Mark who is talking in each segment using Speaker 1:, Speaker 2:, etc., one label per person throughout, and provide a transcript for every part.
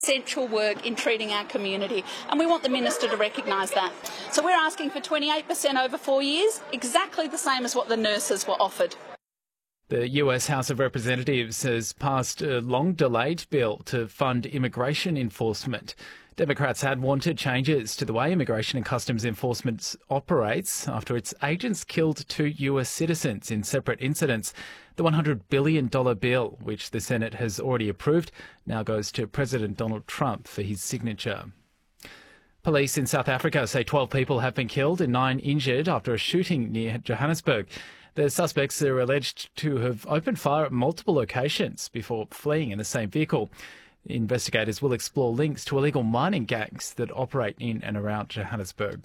Speaker 1: essential work in treating our community, and we want the Minister to recognise that. So we're asking for 28% over 4 years, exactly the same as what the nurses were offered.
Speaker 2: The US House of Representatives has passed a long-delayed bill to fund immigration enforcement. Democrats had wanted changes to the way Immigration and Customs Enforcement operates after its agents killed 2 US citizens in separate incidents. The $100 billion bill, which the Senate has already approved, now goes to President Donald Trump for his signature. Police in South Africa say 12 people have been killed and 9 injured after a shooting near Johannesburg. The suspects are alleged to have opened fire at multiple locations before fleeing in the same vehicle. Investigators will explore links to illegal mining gangs that operate in and around Johannesburg.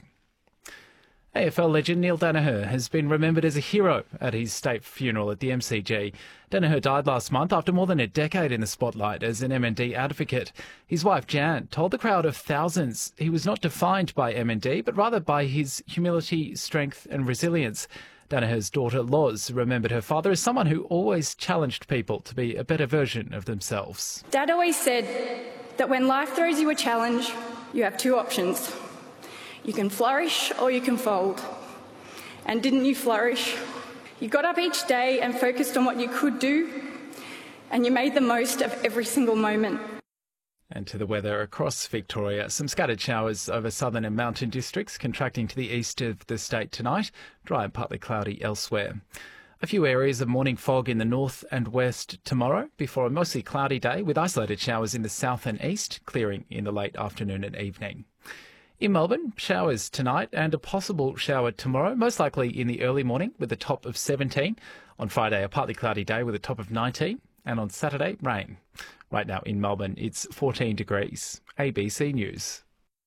Speaker 2: AFL legend Neil Daniher has been remembered as a hero at his state funeral at the MCG. Daniher died last month after more than a decade in the spotlight as an MND advocate. His wife Jan told the crowd of thousands he was not defined by MND, but rather by his humility, strength and resilience. Daniher's daughter Loz remembered her father as someone who always challenged people to be a better version of themselves.
Speaker 3: Dad always said that when life throws you a challenge, you have 2 options. You can flourish or you can fold. And didn't you flourish? You got up each day and focused on what you could do, and you made the most of every single moment.
Speaker 2: And to the weather across Victoria, some scattered showers over southern and mountain districts contracting to the east of the state tonight, dry and partly cloudy elsewhere. A few areas of morning fog in the north and west tomorrow before a mostly cloudy day with isolated showers in the south and east, clearing in the late afternoon and evening. In Melbourne, showers tonight and a possible shower tomorrow, most likely in the early morning with a top of 17. On Friday, a partly cloudy day with a top of 19. And on Saturday, rain. Right now in Melbourne, it's 14 degrees. ABC News.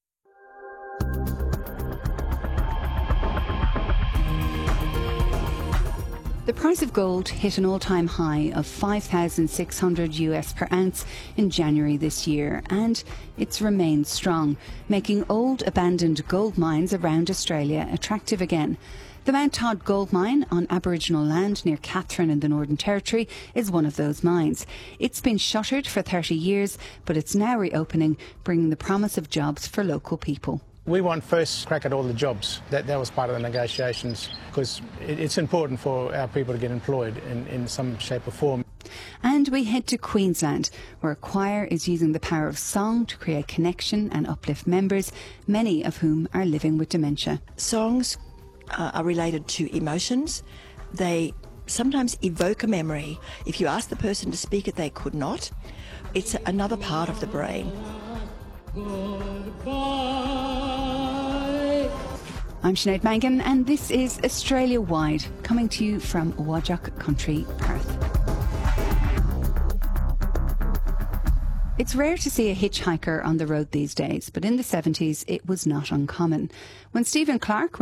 Speaker 4: The price of gold hit an all-time high of $5,600 per ounce in January this year, and it's remained strong, making old abandoned gold mines around Australia attractive again. The Mount Todd gold mine on Aboriginal land near Katherine in the Northern Territory is one of those mines. It's been shuttered for 30 years, but it's now reopening, bringing the promise of jobs for local people.
Speaker 5: We want first crack at all the jobs. That was part of the negotiations, because it's important for our people to get employed in some shape or form.
Speaker 4: And we head to Queensland, where a choir is using the power of song to create connection and uplift members, many of whom are living with dementia.
Speaker 6: Songs are related to emotions. They sometimes evoke a memory. If you ask the person to speak it, they could not. It's another part of the brain.
Speaker 4: I'm Sinead Mangan, and this is Australia Wide, coming to you from Whadjuk Country, Perth. It's rare to see a hitchhiker on the road these days, but in the 70s it was not uncommon. When Stephen Clark